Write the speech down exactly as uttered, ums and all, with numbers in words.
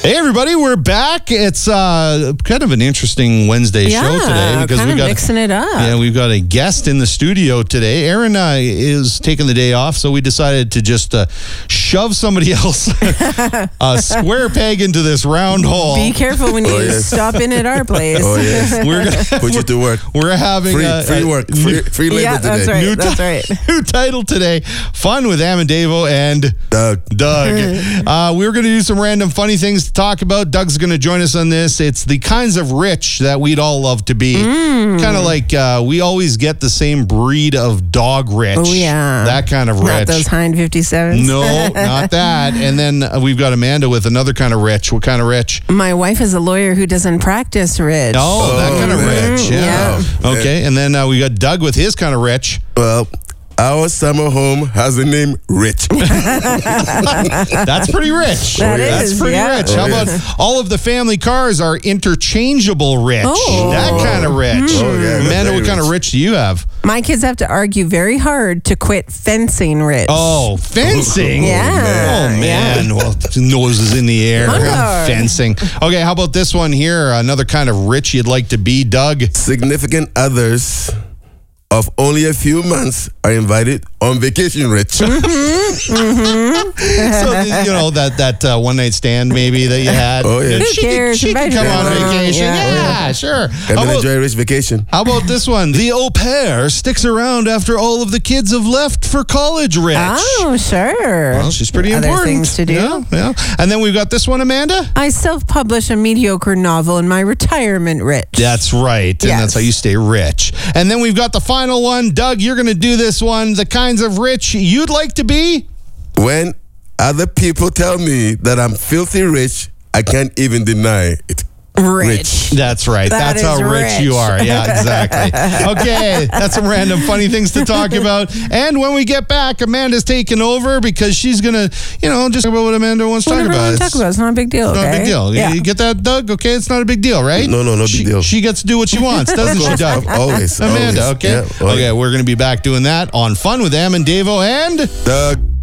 Hey everybody, we're back. It's uh, kind of an interesting Wednesday yeah, show today because kind we of got mixing it up. Yeah, we've got a guest in the studio today. Aaron uh, is taking the day off, so we decided to just uh, shove somebody else a square peg into this round hole. Be careful when you Oh, yes. stop in at our place. Oh, yes. We're gonna Put you to work. we're having Free, a, free a work. Free, free labor Yeah, today. that's right. New that's ti- right. new title today: Fun with Amandavo and Doug. Doug. uh, we're going to do some random funny things to talk about. Doug's going to join us on this. It's the kinds of rich that we'd all love to be. Mm. Kind of like uh, we always get the same breed of dog rich. Oh, yeah. That kind of rich. Not those Hind fifty-sevens. No, not that. And then uh, we've got Amanda with another kind of rich. What kind of rich? My wife is a lawyer who doesn't practice rich. Oh, that kind of man. rich. Yeah. Yeah. Okay. And then uh, we got Doug with his kind of rich. Well, our summer home has the name Rich. That's pretty rich. That That's is, pretty yeah. rich. Oh, How yeah. about all of the family cars are interchangeable rich? Oh. That kind of rich. Oh, yeah, that's Amanda, very what kind of rich. rich do you have? My kids have to argue very hard to quit fencing rich. Oh, fencing. Yeah. Oh, man. Well, noses in the air. Wonder. Fencing. Okay, how about this one here? Another kind of rich you'd like to be, Doug? Significant others of only a few months are invited on vacation, Rich. So, you know, that, that uh, one-night stand maybe that you had. Oh, yeah. She Who could- cares? She can Invite come her on along. vacation. Yeah, Yeah. sure. Come How and about, enjoy a rich vacation. how about this one? The au pair sticks around after all of the kids have left for college, Rich. Oh, sure. Well, she's pretty Other important. things to do. Yeah, yeah. And then we've got this one, Amanda. I self-publish a mediocre novel in my retirement, Rich. That's right. And Yes. that's how you stay rich. And then we've got the final one. Doug, you're going to do this one. The kinds of rich you'd like to be? When other people tell me that I'm filthy rich, I can't even deny it. Rich. That's right. That that's how is rich, rich. you are. Yeah, exactly. Okay, that's some random funny things to talk about. And when we get back, Amanda's taking over because she's going to, you know, just talk about what Amanda wants to talk Whatever you about. want to It's talk about. It's not a big deal, not okay? a big deal. Yeah. You get that, Doug? Okay, it's not a big deal, right? No, no, no big she, deal. She gets to do what she wants, doesn't she, Doug? Always. Amanda, always. okay? Yeah, oh, Okay, yeah. we're going to be back doing that on Fun with Amandavo and... Doug.